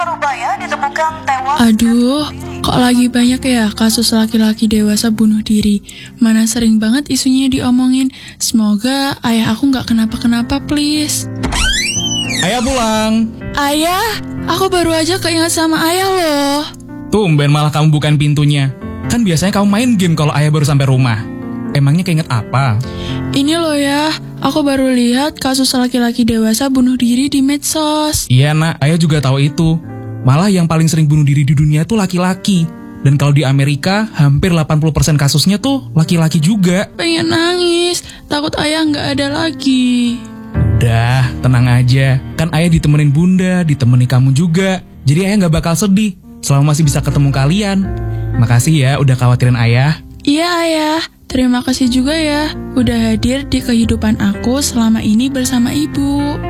Surabaya ditemukan tewas. Aduh, kok lagi banyak ya kasus laki-laki dewasa bunuh diri? Mana sering banget isunya diomongin. Semoga ayah aku nggak kenapa-kenapa, please. Ayah pulang. Ayah, aku baru aja keinget sama ayah loh. Tumben malah kamu bukan pintunya. Kan biasanya kamu main game kalau ayah baru sampai rumah. Emangnya keinget apa? Ini loh ya, aku baru lihat kasus laki-laki dewasa bunuh diri di medsos. Iya nak, ayah juga tahu itu. Malah yang paling sering bunuh diri di dunia tuh laki-laki. Dan kalau di Amerika, hampir 80% kasusnya tuh laki-laki juga. Pengen nangis, takut ayah nggak ada lagi. Udah, tenang aja. Kan ayah ditemenin bunda, ditemani kamu juga. Jadi ayah nggak bakal sedih selama masih bisa ketemu kalian. Makasih ya udah khawatirin ayah. Iya ayah, terima kasih juga ya udah hadir di kehidupan aku selama ini bersama ibu.